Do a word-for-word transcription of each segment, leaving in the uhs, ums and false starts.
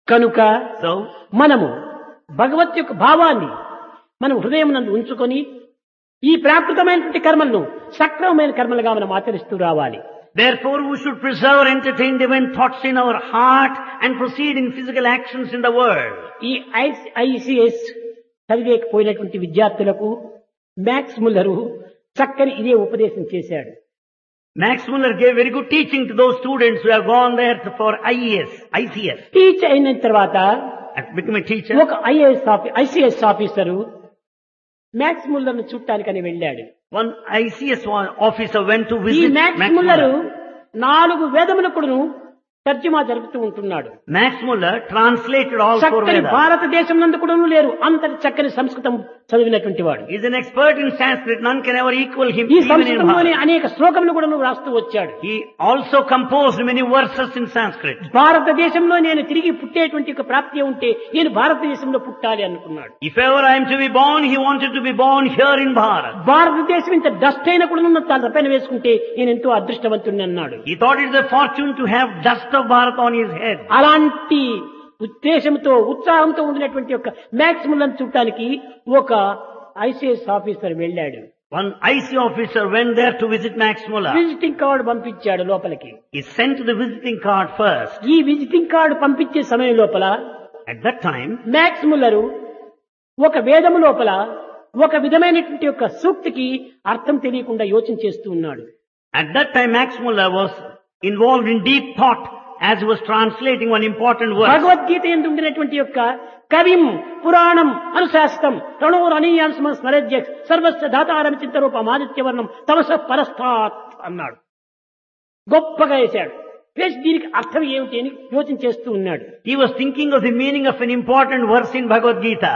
కనుక So, మనము భగవత్ యొక్క భావాన్ని మనం హృదయం నందు ఉంచుకొని ఈ ప్రాకృతమైనటువంటి కర్మలను సక్రమమైన కర్మలుగా మనం ఆచరిస్తూ రావాలి. therefore we should preserve and entertain divine thoughts in our heart and proceed in physical actions in the world. ఈ ఐసిఎస్ చదివేకపోయినటువంటి విద్యార్థులకు మ్యాక్స్ ముల్లరు చక్కని ఇదే ఉపదేశం చేశాడు. Max Muller gave very good teaching to those students who have gone there for I E S, I C S. Teach అయిన తర్వాత And become a teacher. ఒక IAS ICS officer max Muller ను చూడటానికని వెళ్ళాడు. One I C S officer went to ఈ visit max Max Muller Muller. నాలుగు వేదములకును తర్జుమా జరుపుతూ ఉంటున్నాడు. Max Muller translated all four చక్కని Vedas. భారతదేశం నందు కూడా లేరు అంతటి చక్కని సంస్కృతం చదివినటువంటి వాడు. He is an expert in Sanskrit. None can ever equal him ఈ even in సంస్కృతంలోనే Bharat. అనేక శ్లోకములు కూడా రాస్తూ వచ్చాడు. He also composed many verses in Sanskrit. భారతదేశంలో నేను తిరిగి పుట్టేటువంటి ఒక ప్రాప్తి ఉంటే నేను భారతదేశంలో పుట్టాలి అనుకున్నాడు. If ever I am to be born, he wanted to be born here in Bharat. భారతదేశం ఇంత డస్ట్ అయినా కూడా తలపైన వేసుకుంటే నేను ఎంతో అదృష్టవంతుని అన్నాడు. He thought it is a fortune to have dust of Bharat on his head. అలాంటి ఉద్దేశంతో ఉత్సాహంతో ఉండినటువంటి ఒక మ్యాక్స్ ముల్లర్ చూడటానికి ఒక ఐసిఎస్ ఆఫీసర్ వెళ్ళాడు. One I C officer went there to visit Max Muller. Visiting card పంపించాడు లోపలికి. He sent the visiting card first. ఈ విజిటింగ్ కార్డు పంపించే సమయం లోపల At that time, max Muller ఒక వేదము లోపల ఒక విధమైనటువంటి యొక్క సూక్తికి అర్థం తెలియకుండా యోచన చేస్తూ ఉన్నాడు. at that time Max Muller was involved in deep thought as he was translating one important verse. Bhagavad Gita యందు ఉండినటువంటి యొక్క కవిం పురాణం అనుశాస్త్రం ప్రణోరనీయాన్స్మ స్మరజ్య సర్వస్వ దాతారం చింతరూపం ఆదిత్యవర్ణం తమస పరస్థాత్ అన్నాడు. గొప్పగా వేశాడు. వేసి దీనికి అర్థం ఏమిటి అని యోచన చేస్తూ ఉన్నాడు. He was thinking of the meaning of an important verse in Bhagavad Gita.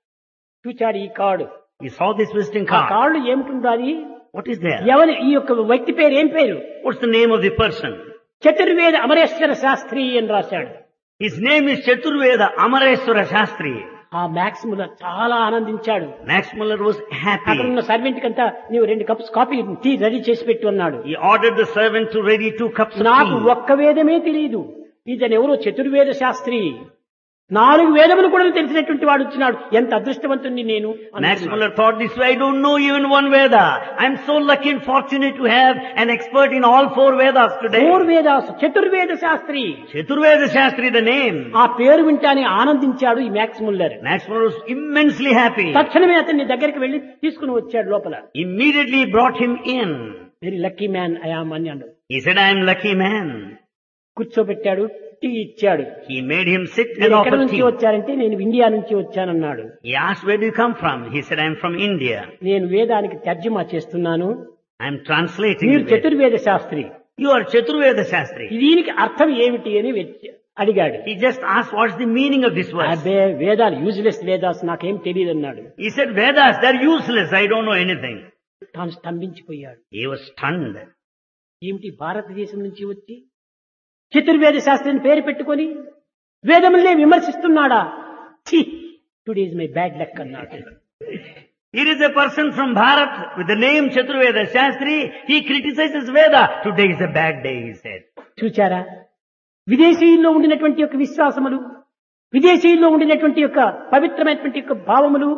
చూచాడు ఈ card. He saw this visiting ఆ card. కార్డు ఏమిటి అది? What is there? ఎవరి ఈ యొక్క వ్యక్తి పేరు ఏం పేరు? What's the name of the person? చతుర్వేద Amareswara Sastry అని రాశాడు. His name is Chaturveda Amareshwara Shastri. ఆ మ్యాక్స్ ముల్లర్ చాలా ఆనందించాడు. Max Muller was happy. అక్కడున్న సర్వెంట్ కంతా నీవు రెండు కప్స్ కాఫీ టీ రెడీ చేసి పెట్టు అన్నాడు. He ordered the servant to ready two cups of నాకు tea. ఒక్క వేదమే తెలియదు, ఇతను ఎవరో చతుర్వేద శాస్త్రి, నాలుగు వేదములు కూడా తెలిసినటువంటి వాడు వచ్చినాడు, ఎంత అదృష్టవంతుణ్ణి నేను Max అనుకున్నాడు. Muller thought this way, I don't know even one Veda. I'm so lucky and fortunate to have an expert in all four Vedas today. Four Vedas చతుర్వేద Sastry. Chaturveda Shastri, the name. ఆ పేరు వింటానే ఆనందించాడు ఈ max Muller. Max Muller was immensely happy. తక్షణమే అతన్ని దగ్గరికి వెళ్లి తీసుకుని వచ్చాడు లోపల. Immediately brought him in. Very lucky man I am అని అన్నాడు. He said, I am lucky man. కూర్చోబెట్టాడు, టీ ఇచ్చాడు. He made him sit మీరు and ఎక్కడి offer నుంచి tea. వచ్చారంటే నేను ఇండియా నుంచి వచ్చానన్నాడు. He asked, where do you come from? He said, I am from India. నేను వేదానికి తర్జుమా చేస్తున్నాను, I am translating మీరు the Veda. చతుర్వేద Sastry, You are Chaturveda Shastri. దీనికి అర్థం ఏమిటి అని వెచ్- అడిగాడు. He just asked, what's the meaning of this verse? అబ్బే వేదాలు యూజ్లెస్ వేదాస్ నాకేం తెలియదు అన్నాడు. He said, Vedas, they're useless. I don't know anything. తాను స్తంభించిపోయాడు. He was stunned. ఏమిటి భారతదేశం నుంచి వచ్చి చతుర్వేద శాస్త్రిని పేరు పెట్టుకొని వేదములనే విమర్శిస్తున్నాడా? Today is my bad luck అన్నాడు. Here is a person from Bharat with the name Chaturveda Shastri. He criticizes Veda. Today is a bad day, he said. చూచారా, విదేశీయుల్లో ఉండినటువంటి యొక్క విశ్వాసములు, విదేశీయుల్లో ఉండినటువంటి యొక్క పవిత్రమైనటువంటి యొక్క భావములు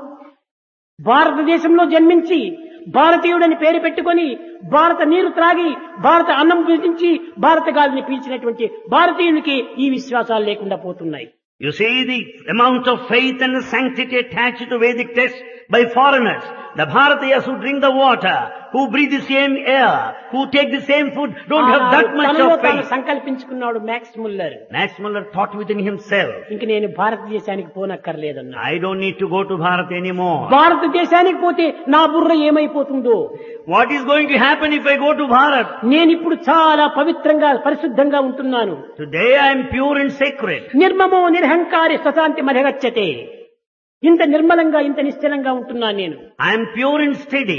భారతదేశంలో జన్మించి భారతీయుడని పేరు పెట్టుకొని భారత నీరు త్రాగి భారత అన్నం భుజించి భారత గాలిని పీల్చినటువంటి భారతీయునికి ఈ విశ్వాసాలు లేకుండా పోతున్నాయి. You see the amount of faith and the sanctity attached to Vedic texts by foreigners. The Bharatiyas who drink the water, who breathe the same air, who take the same food, don't have that much తనలో of తాను faith. సంకల్పించుకున్నాడు max Muller. Max Muller thought within himself, ఇంక నేను భారతదేశానికి పోనక్కర్లేదన్నా. I don't need to go to Bharat anymore. భారతదేశానికి పోతే నా బుర్ర ఏమైపోతుందో, What is going to happen if I go to Bharat? నేను ఇప్పుడు చాలా పవిత్రంగా పరిశుద్ధంగా ఉంటున్నాను. Today I am pure and sacred. నిర్మమో నిర్హంకారి స్వశాంతి మరగచ్చతే. ఇంత నిర్మలంగా ఇంత నిశ్చలంగా ఉంటున్నాను నేను. I am pure and steady.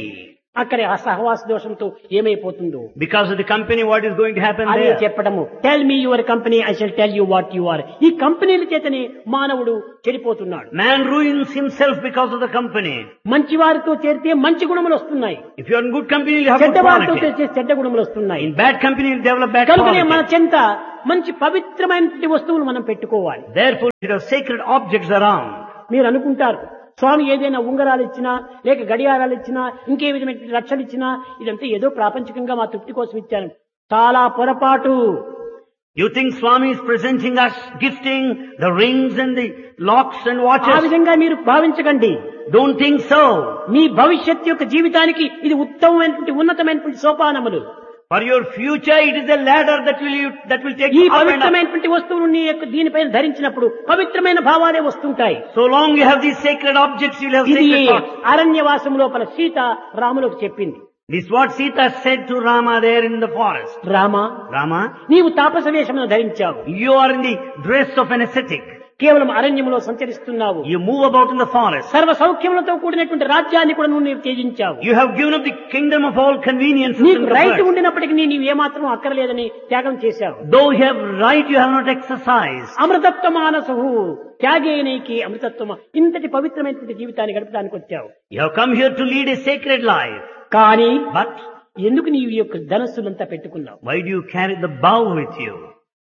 అక్కడే ఆ సహవాస దోషంతో ఏమైపోతుందో Because of the company, what is going to happen అదే there? చెప్పడము. Tell me your company, I shall tell you what you are. ఈ కంపెనీల చేతనే మానవుడు చెడిపోతున్నాడు. Man ruins himself because of the company. మంచి వారితో చేరితే మంచి గుణములు వస్తున్నాయి, If you are in good company, you have good చెడ్డ వారితో quality. చేరితే చెడ్డ గుణములు వస్తున్నాయి. In bad company, you develop bad కనుకనే మన quality. చెంత మంచి పవిత్రమైనటువంటి వస్తువులు మనం పెట్టుకోవాలి. Therefore, you have sacred objects around. మీరు అనుకుంటారు స్వామి ఏదైనా ఉంగరాలు ఇచ్చినా లేక గడియారాలు ఇచ్చినా ఇంకే విధమైన రక్షలు ఇచ్చినా ఇదంతా ఏదో ప్రాపంచికంగా మా తృప్తి కోసం ఇచ్చాను. చాలా పొరపాటు. You think Swami is presenting us, gifting the rings and the locks and ఆ watches? విధంగా మీరు భావించకండి. Don't think so. మీ భవిష్యత్ యొక్క జీవితానికి ఇది ఉత్తమమైనటువంటి ఉన్నతమైనటువంటి సోపానములు. For your future, it is a ladder that will you, that will take ఈ you up and up. పవిత్రమైనటువంటి వస్తువులు నీ యొక్క దీనిపైన ధరించినప్పుడు పవిత్రమైన భావాలే వస్తుంటాయి. So long you have these sacred objects, you will have ఇది sacred thoughts. అరణ్యవాసం లోపల సీత రాములకు చెప్పింది. This is what Sita said to Rama there in the forest. Rama, Rama, నీవు తాపస వేషమును ధరించావు, you are in the dress of an ascetic. కేవలం అరణ్యములో సంచరిస్తున్నావు, You move about in the forest. సర్వ సౌఖ్యములతో కూడినటువంటి రాజ్యాన్ని కూడా నువ్వు నీవు త్యజించావు. You have given up the kingdom of all conveniences నీకు and రైట్ comforts. ఉండినప్పటికీ నీవు ఏమాత్రం అక్కర్లేదని త్యాగం చేశావు. Though you have right, you have not exercised. అమృతత్వ మానసు త్యాగేనైకి అమృతత్వమ, ఇంతటి పవిత్రమైనటువంటి జీవితాన్ని గడపడానికి వచ్చావు. You have come here to lead a sacred life. కానీ But ఎందుకు నీవు ఈ యొక్క ధనస్సులంతా పెట్టుకున్నావు? why do you carry the bow with you?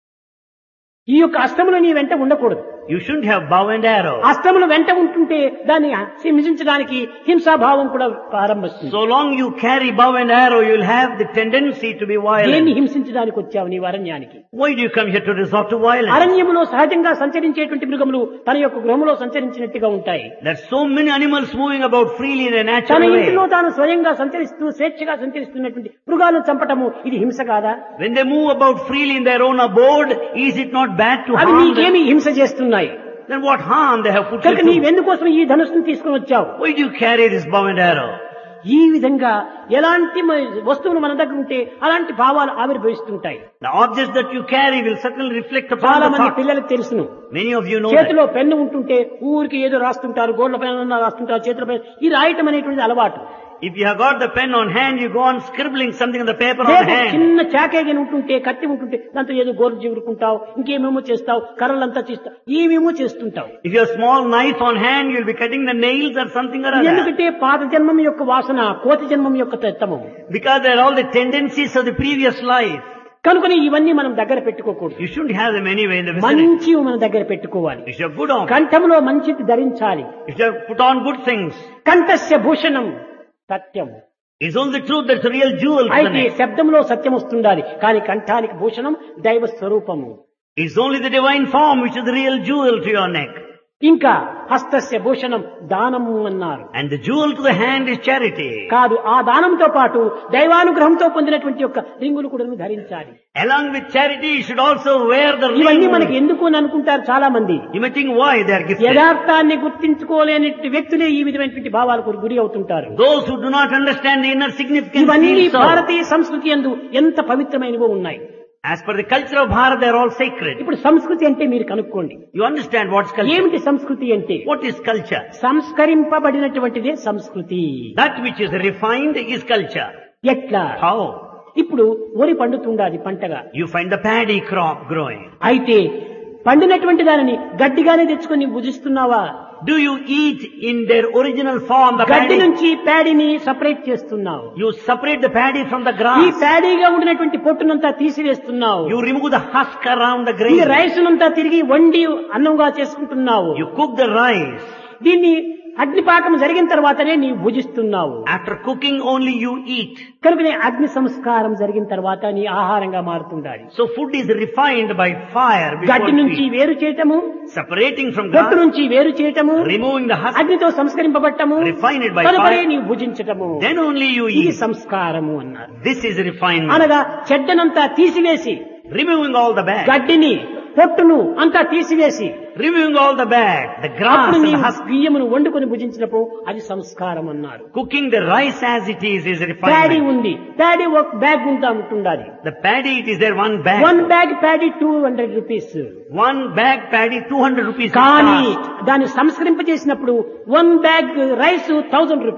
ఈ యొక్క అష్టములు నీ వెంట ఉండకూడదు. You shouldn't have bow and arrow. అష్టములు వెంట ఉంటుంటే దాన్ని హింసించడానికి హింసాభావం కూడా ప్రారంభిస్తుంది. So long you carry bow and arrow, you will have the tendency to be దేన్ని violent. హింసించడానికి వచ్చావు నీవు అరణ్యానికి? Why do you come here to resort to violence? అరణ్యములో సహజంగా సంచరించేటువంటి మృగములు తన యొక్క గృహములో సంచరించినట్టుగా ఉంటాయి. There's so many animals moving about freely in a తన natural ఇంటిలో way. తాను స్వయంగా సంచరిస్తూ స్వేచ్ఛగా సంచరిస్తున్నటువంటి మృగాలను చంపటము ఇది హింస కాదా? When they move about freely in their own abode, is it not bad to అవి harm them? నీకేమి హింస చేస్తున్నాయి? Then what harm they have put you కనుక through? నీవెందుకోసం ఈ ధనుస్సును తీసుకుని వచ్చావు? Why do you carry this bow and arrow? ఈ విధంగా ఎలాంటి మ- వస్తువులు మన దగ్గర ఉంటే అలాంటి భావాలు ఆవిర్భవిస్తుంటాయి. The objects that you carry will certainly reflect upon చాలా the మంది thought. పిల్లలకు తెలుసును. Many of you know that. చేతిలో పెన్ను ఉంటుంటే ఊరికి ఏదో రాస్తుంటారు, గోడ్ల పైన రాస్తుంటారు, చేతుల పైన ఈ రాయటం అనేటువంటిది అలవాటు. If you have got the pen on hand, you go on scribbling something on the paper on లేక hand. చిన్న చాకేగిన ఉంటుంటే, కత్తి ఉంటుంటే దాంతో ఏదో గోరు చివురుకుంటావు, ఇంకేమేమో చేస్తావు, కర్రలంతా చేస్తావు, ఏమేమో చేస్తుంటావు. If you have a small knife on hand, you'll be cutting the nails or something or other. ఎందుకంటే పాత జన్మం యొక్క వాసన, కోతి జన్మం యొక్క తత్వము. Because they're all the tendencies of the previous life. కనుకని ఇవన్నీ మనం దగ్గర పెట్టుకోకూడదు. You shouldn't have them anyway in the vicinity. మంచివి మన దగ్గర పెట్టుకోవాలి. You should have good on. కంఠంలో మంచిది ధరించాలి. You should have put on good things. కంఠస్య Bhushanam Satyam. It's only the truth that's a real jewel to the అయితే neck. శబ్దంలో సత్యం వస్తుండాలి, కానీ కంఠానికి భూషణం దైవ స్వరూపము. It's only the divine form which is the real jewel to your neck. ఇంకా హస్తస్య భూషణం దానము అన్నారు. And the jewel to the hand is charity. కాదు, ఆ దానంతో పాటు దైవానుగ్రహంతో పొందినటువంటి యొక్క రింగులు కూడా ధరించాలి. Along with charity, you should also wear the ఇవన్నీ మనకి ring. ఎందుకు అని అనుకుంటారు చాలా మంది. You may think why they are gifted. యథార్థాన్ని గుర్తించుకోలేని వ్యక్తులే ఈ విధమైనటువంటి భావాలకు గురి అవుతుంటారు. Those who do not understand the inner significance ఇవన్నీ feel so. భారతీయ సంస్కృతి యందు ఎంత పవిత్రమైనవో ఉన్నాయి. As per the culture of Bharat, they are all sacred. ఇప్పుడు సంస్కృతి అంటే మీరు కనుక్కోండి. You understand what's culture? ఏమిటి సంస్కృతి అంటే? What is culture? సంస్కరింపబడినటువంటిదే సంస్కృతి. That which is refined is culture. ఎట్లా? How? ఇప్పుడు వరి పండుతుండాది పంటగా. You find the paddy crop growing. అయితే పండినటువంటి దానిని గడ్డిగానే తెచ్చుకొని భుజిస్తున్నావా? Do you eat in their original form the గడ్డి paddy? నుంచి ప్యాడీని సపరేట్ చేస్తున్నావు. You separate the paddy from the ఈ grass. ప్యాడీగా ఉండినటువంటి పొట్టునంతా తీసివేస్తున్నావు. You remove the husk around the ఈ grain. రైసునంతా తిరిగి వండి అన్నంగా చేసుకుంటున్నావు. You cook the rice. దీన్ని అగ్నిపాకం జరిగిన తర్వాతనే నీవు భుజిస్తున్నావు. After cooking only you eat. కనుకనే అగ్ని సంస్కారం జరిగిన తర్వాత నీ ఆహారంగా మారుతుండాలి. So food is refined by fire before గడ్డి నుంచి you eat. వేరు చేయటము, Separating from పొట్టు grass, నుంచి వేరు చేయటము, removing the husk, అగ్నితో సంస్కరింపబట్టము, refine it by తదుపరి fire. నీవు భుజించటము. Then only you ఇది eat. సంస్కారము అన్నారు. This is refinement. అనగా చెడ్డనంతా తీసివేసి, Removing all the bad. గడ్డిని పొట్టును అంతా తీసివేసి, Removing all the bad. The grass అప్పుడు and the నీవు husk. బియ్యమును వండుకొని భుజించినప్పుడు అది సంస్కారం అన్నారు. Cooking the rice as it is is paddy refinement. ఉంది, ప్యాడీ ఒక బ్యాగ్ ఉంటా ఉంటుండాలి. The paddy, it is there one bag. One bag paddy two hundred rupees. One bag paddy, two hundred rupees. కానీ cost. దాన్ని సంస్కరింప చేసినప్పుడు one bag rice thousand rupees.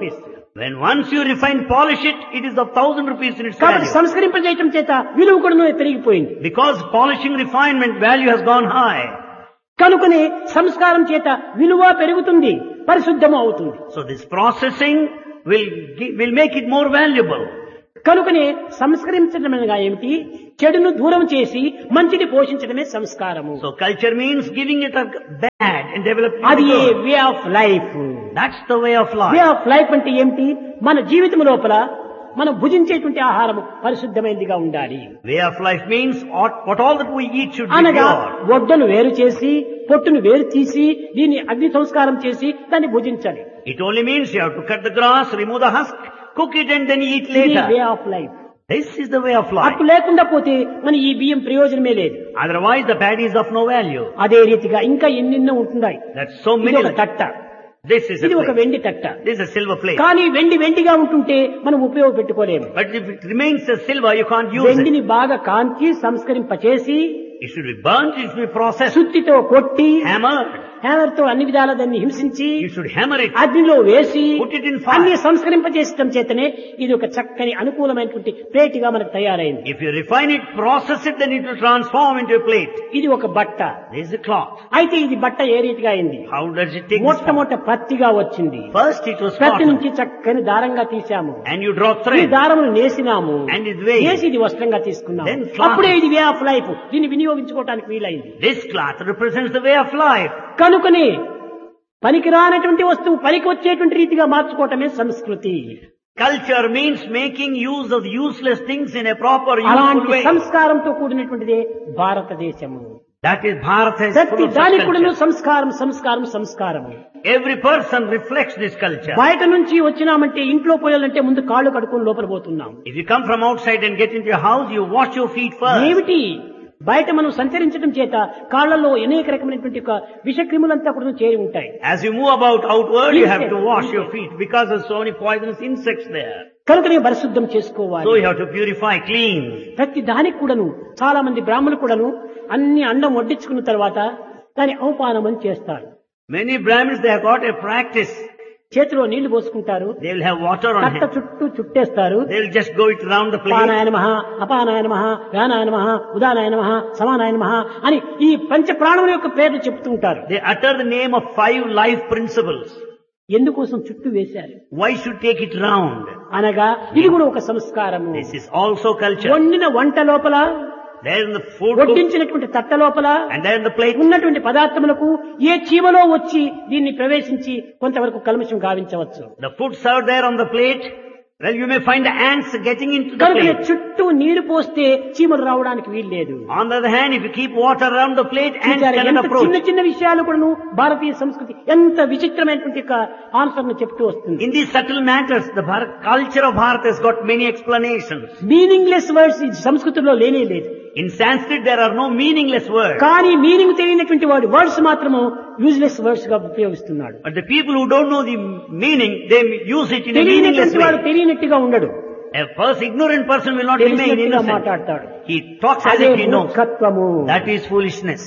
When once you refine, polish it, it is of thousand rupees in its కాబట్టి value. సంస్కరింపజేయటం చేత విలువ కూడా పెరిగిపోయింది. Because polishing, refinement, value has gone high. కనుకనే సంస్కారం చేత విలువ పెరుగుతుంది, పరిశుద్ధము అవుతుంది. So this processing will gi- will make it more valuable. కనుకనే సంస్కరించడం అనగా ఏమిటి? చెడును దూరం చేసి మంచిని పోషించడమే సంస్కారము. So culture means giving it a bad and developing అది it good. Way of life. That's the way of way life. Of life అంటే ఏమిటి? మన జీవితం లోపల మనం భుజించేటువంటి ఆహారము పరిశుద్ధమైనదిగా ఉండాలి. Way of life means what, what all that we eat should be అనగా pure. ఒడ్డను వేరు చేసి పొట్టును వేరు తీసి దీన్ని అగ్ని సంస్కారం చేసి దాన్ని భుజించాలి. It only means you have to cut the grass, remove the husk, cook it and then eat ఇది వే later. Of life. This is the way of life. అప్పు లేకుండా పోతే మన ఈ బియ్యం ప్రయోజనమే లేదు. Otherwise the paddy is of no value. అదే రీతిగా ఇంకా ఎన్నెన్నో ఉంటున్నాయి. That's so ఇది many. ఒక తట్ట, This is a ఇది ఒక plate. వెండి తట్ట. This is a silver plate. కానీ వెండి వెండిగా ఉంటుంటే మనం ఉపయోగపెట్టుకోలేము. But if it remains a silver, you can't use it. వెండిని బాగా కాంచి సంస్కరింపచేసి It should be burnt, it should be processed, సుత్తితో కొట్టి hammered. హ్యామర్ తో అన్ని విధాల దాన్ని హింసించి You should hammer it. అగ్నిలో వేసి Put it in fire. అన్ని సంస్కరింపచేసడం చేతనే ఇది ఒక చక్కని అనుకూలమైనటువంటి ప్లేట్గా మనకు తయారైంది. If you refine it, process it, then it will transform into a plate. ఇది ఒక బట్ట. This is a cloth. అయితే ఇది బట్ట ఏ రీతిగా అయింది? How does it take this form? మొట్టమొదట పత్తిగా వచ్చింది. First it was ప్రతి cotton. నుంచి చక్కని దారంగా తీశాము. And you draw ఈ thread. దారమును నేసినాము. And it's weighed. నేసి ఇది వస్త్రంగా తీసుకున్నాము. Then cloth. అప్పుడే ఇది వే ఆఫ్ లైఫ్. దీన్ని వినియోగించుకోవడానికి వీలైంది. This cloth represents the way of life. కనుకనే పనికిరానటువంటి వస్తువు పనికి వచ్చేటువంటి రీతిగా మార్చుకోవటమే సంస్కృతి. Culture means making use of useless things in a proper, useful అలాంటి way. సంస్కారంతో కూడినటువంటిదే భారతదేశము. That is Bharat is ప్రతి full of such దానికి కూడాను culture. సంస్కారం సంస్కారం సంస్కారము. Every person reflects this culture. బయట నుంచి వచ్చినామంటే ఇంట్లో పోయాలంటే ముందు కాళ్ళు కడుక్కొని లోపల పోతున్నాం. If you come from outside and get into your house, you wash your feet first. ఏమిటి? బయట మనం సంచరించడం చేత కాళ్లలో అనేక రకమైనటువంటి ఒక విషక్రిములంతా కూడా చేరి ఉంటాయి. As you move about outward, you have to wash your feet because there's so many poisonous insects there. కనుకనే పరిశుద్ధం చేసుకోవాలి. So you have to purify, clean. ప్రతి దానికి కూడాను చాలా మంది బ్రాహ్మణులు కూడాను అన్ని అండం వడ్డించుకున్న తర్వాత దాని అవపానం అని చేస్తారు. Many Brahmins, they have got a practice. చేతిలో నీళ్లు పోసుకుంటారు. They will have water on తట్ట him. చుట్టూ చుట్టేస్తారు. They will just go it round the plate. అపానాయ నమః, అపానాయ నమః, వ్యానాయ నమః, ఉదానాయ నమః, సమానాయ నమః అని ఈ పంచ ప్రాణముల యొక్క పేర్లు చెప్తూ ఉంటారు. They utter the name of five life principles. ఎందుకోసం చుట్టూ వేశారు? Why should take it round? అనగా ఇది కూడా ఒక సంస్కారము. This is also culture. వండిన వంట లోపల, There in the food cook, వడ్డించినటువంటి తట్ట లోపల and there in the plate, ఉన్నటువంటి పదార్థములకు ఏ చీమలో వచ్చి దీన్ని ప్రవేశించి కొంతవరకు కల్మషం గావించవచ్చు. the food served there on the plate, well, you may find the ants getting into the కనుక plate. చుట్టూ నీరు పోస్తే చీమలు రావడానికి వీలు లేదు. On the other hand, if you keep water around the plate, ants చూశారా? cannot ఎంత approach. చిన్న చిన్న విషయాలు కూడాను భారతీయ సంస్కృతి ఎంత విచిత్రమైనటువంటి ఒక ఆన్సర్ ను చెప్తూ వస్తుంది. In these subtle matters, the Bharat, culture of Bharat has got many explanations. Meaningless words ఈ సంస్కృతిలో లేనే లేదు. In Sanskrit, there are no meaningless words. కానీ మీనింగ్ తెలియనటువంటి వాడు వర్డ్స్ మాత్రము యూజ్లెస్ వర్డ్స్ గా ఉపయోగిస్తున్నాడు. But the people who don't know the meaning, they use it in a meaningless తెలియనటువంటి వాడు way. తెలియనట్టుగా ఉండడు. A first ignorant person will not remain తెలిసినట్టుగా innocent. మాట్లాడతాడు. He talks as అదే if he knows. మూర్ఖత్వము. That is foolishness.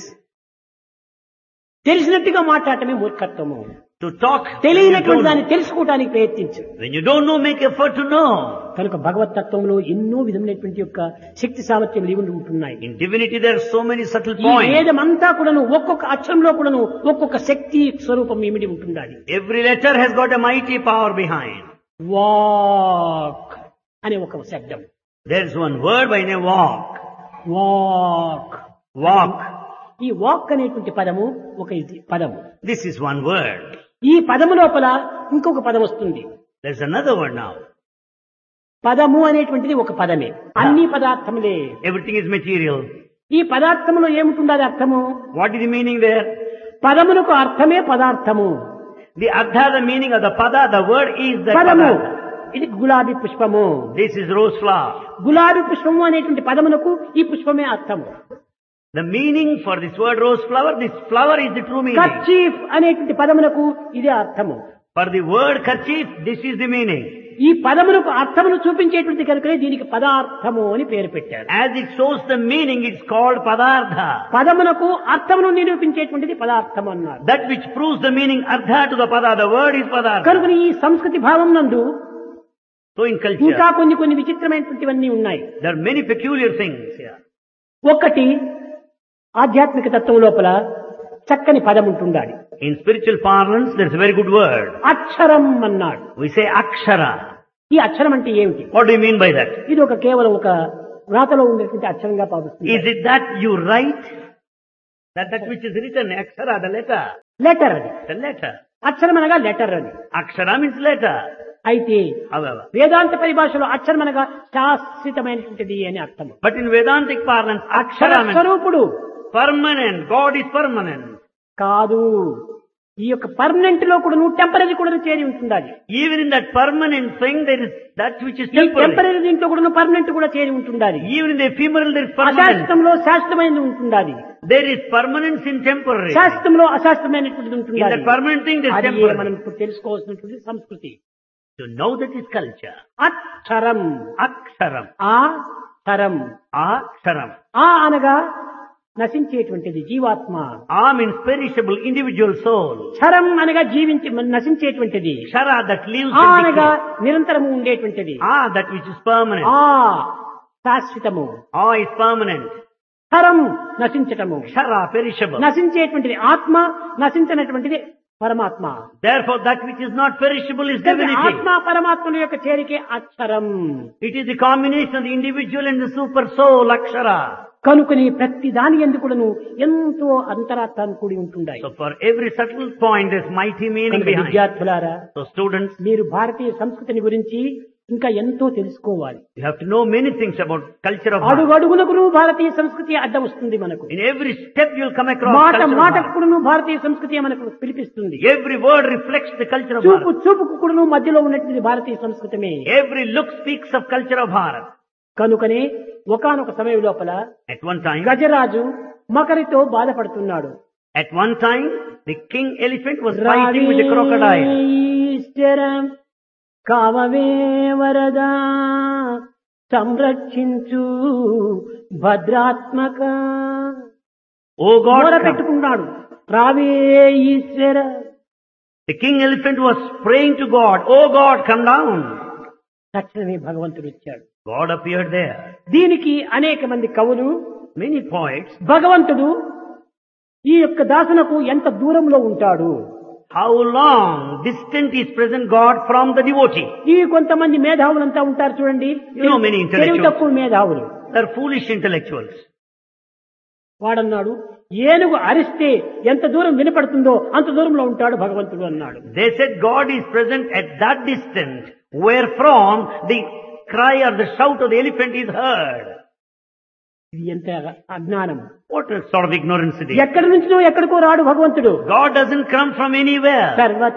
తెలిసినట్టుగా మాట్లాడటమే మూర్ఖత్వము. To talk when you తెలియనటువంటి don't దాన్ని know. తెలుసుకోవడానికి ప్రయత్నించు. When you don't know, make effort to know. కనుక భగవత్ తత్వంలో ఎన్నో విధమైనటువంటి యొక్క శక్తి సామర్థ్యం ఇవి ఉంటున్నాయి. In divinity, there are so many subtle ఈ points. వేదం అంతా కూడాను ఒక్కొక్క అక్షరంలో కూడాను ఒక్కొక్క శక్తి స్వరూపం ఇమిడి ఉంటుండాలి. Every letter has got a mighty power behind. Walk అనే ఒక శబ్దం. There is one word by name walk. Walk. Walk. ఈ వాక్ అనేటువంటి పదము ఒక ఇది పదము. This is one word. ఈ పదము లోపల ఇంకొక పదం వస్తుంది. There's another word now. పదము అనేటువంటిది ఒక పదమే. అన్ని పదార్థములే. Everything is material. ఈ పదార్థములో ఏముంటుండాలి అర్థము? What is the meaning there? పదమునకు అర్థమే పదార్థము. The artha, the meaning of the pada, the word is the పదము. pada. ఇది గులాబీ పుష్పము. This is rose flower. గులాబీ పుష్పము అనేటువంటి పదమునకు ఈ పుష్పమే అర్థము. The meaning for this word rose flower, this flower is the true meaning. Kerchief అనేటువంటి పదమునకు ఇదే అర్థము. For the word kerchief, this is the meaning. ఈ పదమునకు అర్థమును చూపించేటువంటి కనుకనే దీనికి పదార్థము అని పేరు పెట్టారు. As it shows the meaning, it's called padartha. పదమునకు అర్థమును నిరూపించేటువంటిది పదార్థం అన్నారు. That which proves the meaning artha to the pada, the word is padartha. కనుక ఈ సంస్కృతి భావం నందు So in culture, ఇంకా కొన్ని కొన్ని విచిత్రమైనటువంటివన్నీ ఉన్నాయి. there are many peculiar things here. ఒకటి ఆధ్యాత్మిక తత్వం లోపల చక్కని పదం ఉంటుండాలి. In spiritual parlance, there's a very good word. అక్షరం అన్నాడు. We say akshara. ఈ అక్షరం అంటే ఏమిటి? What do you mean by that? ఇది ఒక కేవలం ఒక వ్రాతలో ఉండేటువంటి అక్షరంగా భావిస్తుంది. Is it that you write? That that which is written, akshara, the letter. Letter అది. The letter. అక్షరం అనగా లెటర్ అని. Akshara means letter. అయితే However, వేదాంత పరిభాషలో అక్షరం అనగా శాశ్వతమైనటువంటిది అని అర్థం. but in Vedantic parlance, Akshara akshara means స్వరూపుడు permanent. God is permanent. కాదు. ఈ యొక్క పర్మనెంట్ లో కూడా నువ్వు టెంపరీ కూడా చేరి ఉంటుండాలి. Even in that permanent thing, there is that which is ఈ temporary. టెంపరీ దీంట్లో కూడా నువ్వు పర్మనెంట్ కూడా చేరి ఉంటుండాలి. Even in the ephemeral, there is permanent. అశాశ్వతంలో శాశ్వతమైనది ఉంటుండాలి. There is permanence in temporary. శాశ్వతంలో అశాశ్వతమైనటువంటిది In ఉంటుండాలి. the permanent thing, there is అది temporary. మనం ఇప్పుడు తెలుసుకోవాల్సినటువంటి సంస్కృతి. To know that is culture. అక్షరం. Aksharam. ఆ తరం. Aksharam. ఆ అనగా నశించేటువంటిది జీవాత్మ. A means perishable individual soul. క్షరం అనగా జీవించి నశించేటువంటిది. Kshara, that lives ఆ and అనగా decays. నిరంతరము ఉండేటువంటిది. Ah, that which is permanent. ఆ శాశ్వతము. Ah is permanent. క్షరం నశించటము. Kshara, perishable. నశించేటువంటిది ఆత్మ, నశించినటువంటిది పరమాత్మ. Therefore, that which is not perishable is divinity. ఆత్మ పరమాత్మల యొక్క చేరికే అక్షరం. It is the combination of the individual and the super soul, Akshara. కనుకని ప్రతి దాని ఎందుకును ఎంతో అంతరార్థాన్ని కూడి ఉంటుండాయి. So for every subtle point, there's mighty meaning కనుక behind. విద్యార్థులారా, So students, మీరు భారతీయ సంస్కృతిని గురించి ఇంకా ఎంతో తెలుసుకోవాలి. you have to know many things about culture of Bharat. అడుగడుగునకును భారతీయ సంస్కృతి అడ్డం వస్తుంది మనకు. In every step you'll come across మాట culture of మాటకు Bharat. కూడాను భారతీయ సంస్కృతి మనకు పిలిపిస్తుంది. Every word reflects the culture of చూపు Bharat. చూపుకు కూడాను మధ్యలో ఉన్నటువంటి భారతీయ సంస్కృతమే. Every look speaks of culture of Bharat. కనుకనే ఒకానొక సమయం లోపల At one time, గజరాజు మకరితో బాధపడుతున్నాడు. at one time, the king elephant was fighting with the crocodile. ఈశ్వరం కామవే వరదా సంరక్షించు భద్రాత్మక. Oh God, మొర come. పెట్టుకున్నాడు. రావే ఈశ్వర. The king elephant was praying to God. Oh God, come down. తక్షణమే భగవంతుడు వచ్చాడు. God appeared there. దీనికి అనేక మంది కవులు Many poets, భగవంతుడు ఈ యొక్క దాసునకు ఎంత దూరంలో ఉంటాడు, how long distant is present God from the devotee. ఈ కొంతమంది మేధావులంతా ఉంటారు చూడండి. You know many intellectuals. తెలివి తక్కువ మేధావులు. They're foolish intellectuals. వాడన్నాడు, ఏనుగు అరిస్తే ఎంత దూరం వినపడుతుందో అంత దూరంలో ఉంటాడు భగవంతుడు అన్నాడు. They said God is present at that distance wherefrom the cry or the shout of the elephant is heard. ఇది ఎంత అజ్ఞానం. What a sort of ignorance it is. ఎక్కడి నుంచినో ఎక్కడికో రాడు భగవంతుడు. God doesn't come from anywhere. సర్వ